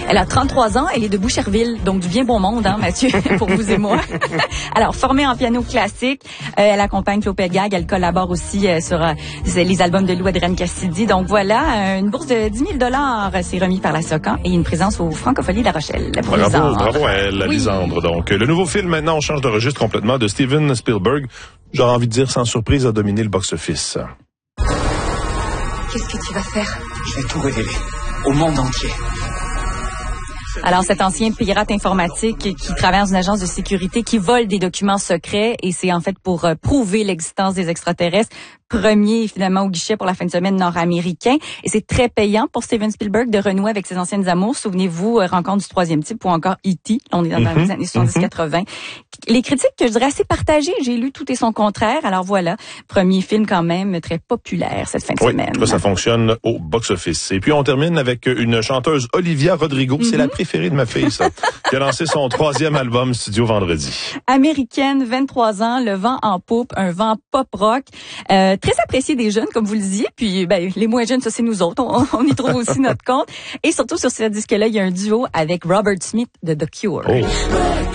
Elle a 33 ans, elle est de Boucherville, donc du bien bon monde, hein, Mathieu, pour vous et moi. Alors, formée en piano classique, elle accompagne Claude Pelgag, elle collabore aussi sur les albums de Lou Adrienne-Cassidy. Donc voilà, une bourse de 10 000 $, c'est remis par la SOCAN et une présence au Francophonie de La Rochelle. Bravo à elle, Lisandre. Donc, le nouveau film, maintenant, on change de registre complètement, de Steven Spielberg. J'aurais envie de dire, sans surprise, a dominé le box-office. Qu'est-ce que tu vas faire? Je vais tout révéler. Au monde entier. Alors, cet ancien pirate informatique qui travaille dans une agence de sécurité qui vole des documents secrets et c'est en fait pour prouver l'existence des extraterrestres. Premier, finalement, au guichet pour la fin de semaine nord-américain. Et c'est très payant pour Steven Spielberg de renouer avec ses anciennes amours. Souvenez-vous, Rencontre du troisième type ou encore E.T. Là, on est dans les années 70-80. Les critiques, je dirais, assez partagées. J'ai lu tout et son contraire. Alors voilà, premier film quand même très populaire cette fin de semaine. Oui, ça fonctionne au box-office. Et puis, on termine avec une chanteuse, Olivia Rodrigo. C'est la préférée de ma fille, ça. Qui a lancé son 3e album studio vendredi. Américaine, 23 ans, le vent en poupe, un vent pop-rock. Très apprécié des jeunes, comme vous le disiez. Puis, les moins jeunes, ça, c'est nous autres. On y trouve aussi notre compte. Et surtout, sur ce disque-là, il y a un duo avec Robert Smith de The Cure. Oh.